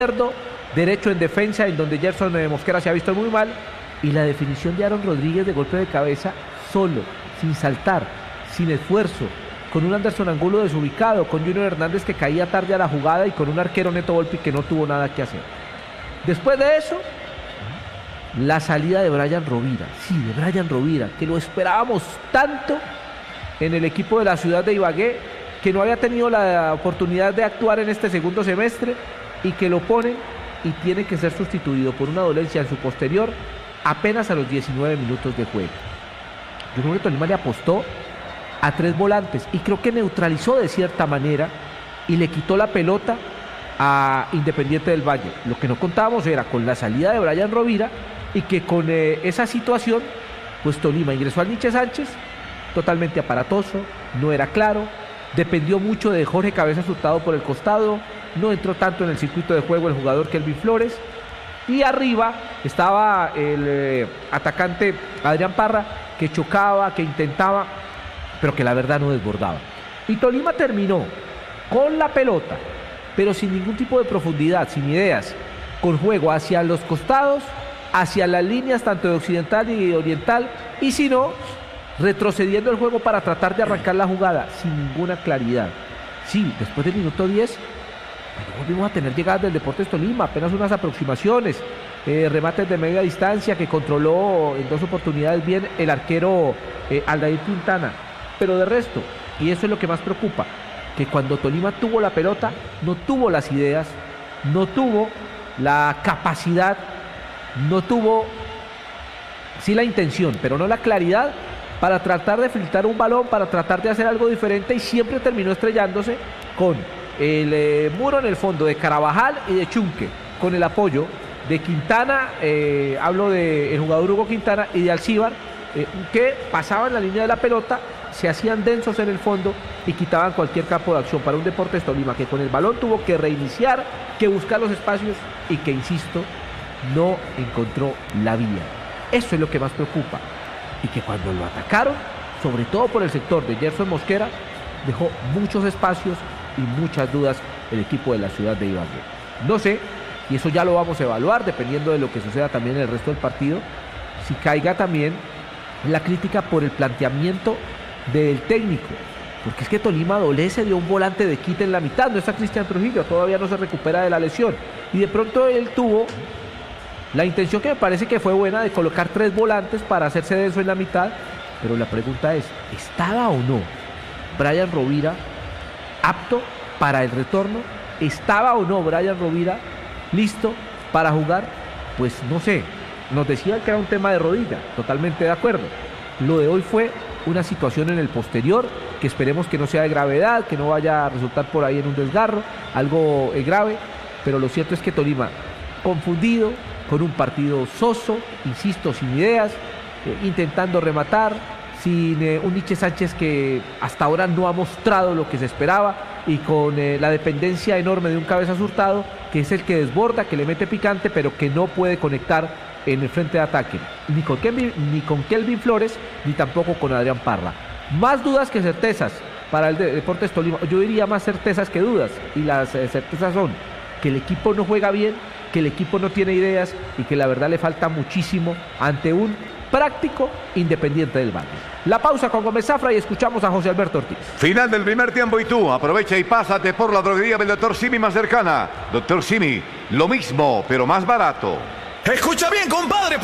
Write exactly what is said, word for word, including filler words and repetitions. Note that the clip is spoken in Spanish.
izquierdo, derecho en defensa, en donde Gerson eh, Mosquera se ha visto muy mal, y la definición de Aaron Rodríguez de golpe de cabeza, solo, sin saltar, sin esfuerzo, con un Anderson Angulo desubicado, con Junior Hernández que caía tarde a la jugada y con un arquero Neto Volpi que no tuvo nada que hacer. Después de eso, la salida de Brian Rovira, sí, de Brian Rovira, que lo esperábamos tanto en el equipo de la ciudad de Ibagué, que no había tenido la oportunidad de actuar en este segundo semestre y que lo ponen y tiene que ser sustituido por una dolencia en su posterior apenas a los diecinueve minutos de juego. Yo creo que Tolima le apostó a tres volantes y creo que neutralizó de cierta manera y le quitó la pelota a Independiente del Valle. Lo que no contábamos era con la salida de Brian Rovira y que con eh, esa situación pues Tolima ingresó al Nietzsche Sánchez totalmente aparatoso, no era claro, dependió mucho de Jorge Cabezas Hurtado por el costado, no entró tanto en el circuito de juego el jugador Kelvin Flores, y arriba estaba el eh, atacante Adrián Parra, que chocaba, que intentaba, pero que la verdad no desbordaba. Y Tolima terminó con la pelota, pero sin ningún tipo de profundidad, sin ideas, con juego hacia los costados, hacia las líneas tanto de occidental y de oriental, y si no, retrocediendo el juego para tratar de arrancar la jugada, sin ninguna claridad. Sí, después del minuto diez, bueno, volvimos a tener llegadas del Deportes Tolima, apenas unas aproximaciones, eh, remates de media distancia que controló en dos oportunidades bien el arquero eh, Aldair Quintana, pero de resto, y eso es lo que más preocupa, que cuando Tolima tuvo la pelota, no tuvo las ideas, no tuvo la capacidad, no tuvo, sí la intención, pero no la claridad para tratar de filtrar un balón, para tratar de hacer algo diferente, y siempre terminó estrellándose con el eh, muro en el fondo de Carabajal y de Chunque, con el apoyo de Quintana, eh, hablo del jugador Hugo Quintana y de Alcíbar, eh, que pasaban la línea de la pelota, se hacían densos en el fondo y quitaban cualquier campo de acción para un Deportes Tolima que con el balón tuvo que reiniciar, que buscar los espacios y que, insisto, no encontró la vía. Eso es lo que más preocupa. Y que cuando lo atacaron, sobre todo por el sector de Gerson Mosquera, dejó muchos espacios y muchas dudas el equipo de la ciudad de Ibagué. No sé, y eso ya lo vamos a evaluar dependiendo de lo que suceda también en el resto del partido, si caiga también la crítica por el planteamiento del técnico, porque es que Tolima adolece de un volante de quite en la mitad, no está Cristian Trujillo, todavía no se recupera de la lesión, y de pronto él tuvo la intención, que me parece que fue buena, de colocar tres volantes para hacerse denso en la mitad, pero la pregunta es, ¿estaba o no Brian Rovira apto para el retorno? ¿Estaba o no Brian Rovira listo para jugar? Pues no sé, nos decían que era un tema de rodilla, totalmente de acuerdo. Lo de hoy fue una situación en el posterior, que esperemos que no sea de gravedad, que no vaya a resultar por ahí en un desgarro, algo eh, grave, pero lo cierto es que Tolima, confundido, con un partido soso, insisto, sin ideas, eh, intentando rematar, sin eh, un Nietzsche Sánchez que hasta ahora no ha mostrado lo que se esperaba, y con eh, la dependencia enorme de un Cabezas Hurtado, que es el que desborda, que le mete picante, pero que no puede conectar en el frente de ataque, ni con Kelvin, ni con Kelvin Flores, ni tampoco con Adrián Parra. Más dudas que certezas para el de Deportes Tolima, yo diría más certezas que dudas, y las eh, certezas son que el equipo no juega bien, que el equipo no tiene ideas y que la verdad le falta muchísimo ante un práctico Independiente del Valle. La pausa con Gómez Zafra y escuchamos a José Alberto Ortiz. Final del primer tiempo y tú aprovecha y pásate por la droguería del doctor Simi más cercana. doctor Simi, lo mismo, pero más barato. Escucha bien, compadre.